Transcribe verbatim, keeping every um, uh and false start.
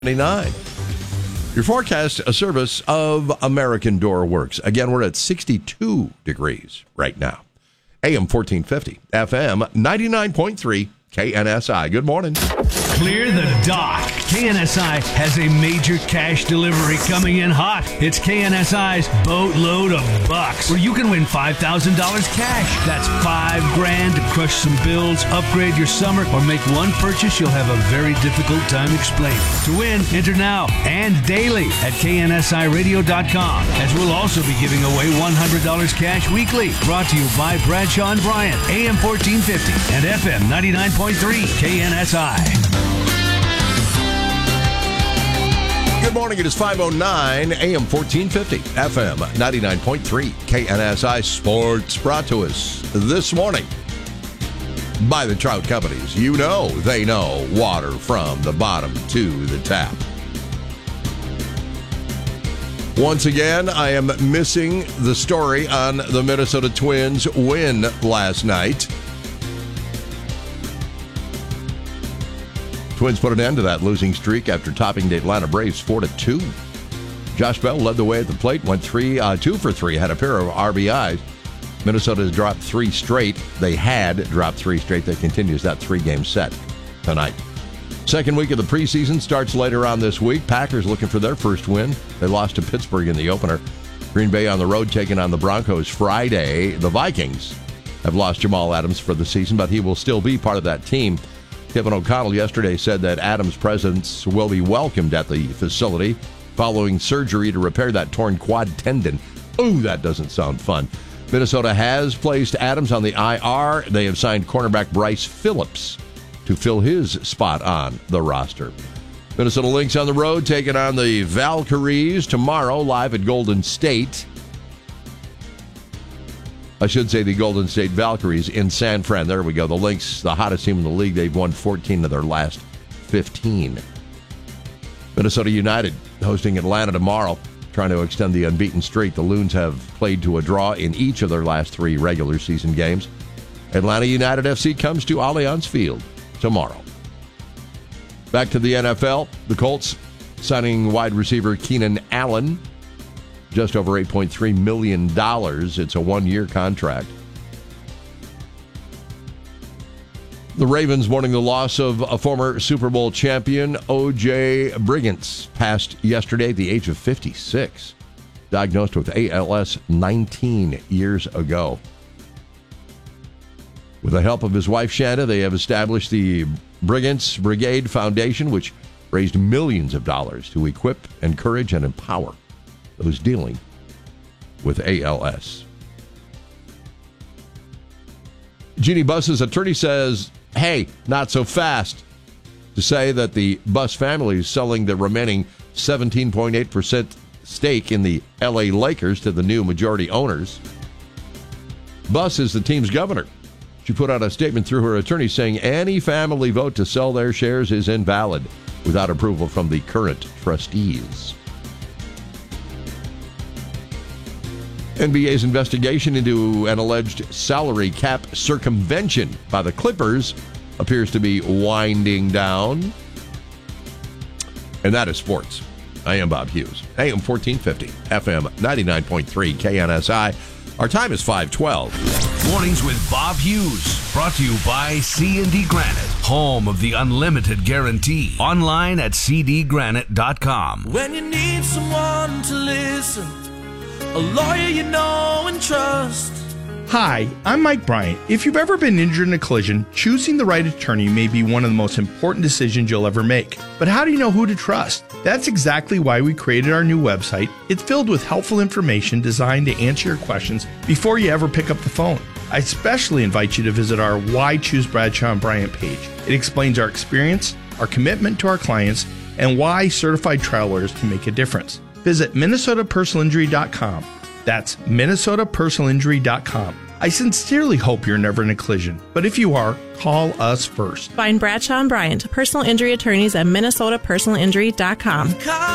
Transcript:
ninety-nine. Your forecast, a service of American Door Works. Again, we're at sixty-two degrees right now. A M fourteen fifty, F M ninety-nine point three, K N S I. Good morning. Clear the dock. K N S I has a major cash delivery coming in hot. It's K N S I's Boatload of Bucks, where you can win five thousand dollars cash. That's five grand to crush some bills, upgrade your summer, or make one purchase you'll have a very difficult time explaining. To win, enter now and daily at K N S I radio dot com, as we'll also be giving away one hundred dollars cash weekly. Brought to you by Bradshaw and Bryant, A M fourteen fifty and F M ninety-nine point three, K N S I. Good morning. It is five oh nine, A M fourteen fifty, F M ninety-nine point three, K N S I Sports, brought to us this morning by the Trout Companies. You know they know water from the bottom to the tap. Once again, I am missing the story on the Minnesota Twins win last night. Twins put an end to that losing streak after topping the Atlanta Braves four to two. Josh Bell led the way at the plate, went three, uh, two for three, had a pair of R B Is. Minnesota has dropped three straight. They had dropped three straight. That continues that three-game set tonight. Second week of the preseason starts later on this week. Packers looking for their first win. They lost to Pittsburgh in the opener. Green Bay on the road taking on the Broncos Friday. The Vikings have lost Jamal Adams for the season, but he will still be part of that team. Kevin O'Connell yesterday said that Adams' presence will be welcomed at the facility following surgery to repair that torn quad tendon. Ooh, that doesn't sound fun. Minnesota has placed Adams on the I R. They have signed cornerback Bryce Phillips to fill his spot on the roster. Minnesota Lynx on the road taking on the Valkyries tomorrow live at Golden State. I should say the Golden State Valkyries in San Fran. There we go. The Lynx, the hottest team in the league. They've won fourteen of their last fifteen. Minnesota United hosting Atlanta tomorrow, trying to extend the unbeaten streak. The Loons have played to a draw in each of their last three regular season games. Atlanta United F C comes to Allianz Field tomorrow. Back to the N F L. The Colts signing wide receiver Keenan Allen. Just over eight point three million dollars. It's a one-year contract. The Ravens mourning the loss of a former Super Bowl champion, O J Brigance, passed yesterday at the age of fifty-six. Diagnosed with A L S nineteen years ago. With the help of his wife, Shanda, they have established the Brigance Brigade Foundation, which raised millions of dollars to equip, encourage, and empower those dealing with A L S. Jeannie Buss's attorney says, hey, not so fast, to say that the Buss family is selling the remaining seventeen point eight percent stake in the L A Lakers to the new majority owners. Buss is the team's governor. She put out a statement through her attorney saying any family vote to sell their shares is invalid without approval from the current trustees. N B A's investigation into an alleged salary cap circumvention by the Clippers appears to be winding down. And that is sports. I am Bob Hughes. A M fourteen fifty, F M ninety-nine point three, K N S I. Our time is five twelve. Mornings with Bob Hughes. Brought to you by C and D Granite, home of the unlimited guarantee. Online at c d granite dot com. When you need someone to listen, a lawyer you know and trust. Hi, I'm Mike Bryant. If you've ever been injured in a collision, choosing the right attorney may be one of the most important decisions you'll ever make. But how do you know who to trust? That's exactly why we created our new website. It's filled with helpful information designed to answer your questions before you ever pick up the phone. I especially invite you to visit our Why Choose Bradshaw and Bryant page. It explains our experience, our commitment to our clients, and why certified trial lawyers can make a difference. Visit minnesota personal injury dot com. That's minnesota personal injury dot com. I sincerely hope you're never in a collision, but if you are, call us first. Find Bradshaw and Bryant, personal injury attorneys at minnesota personal injury dot com.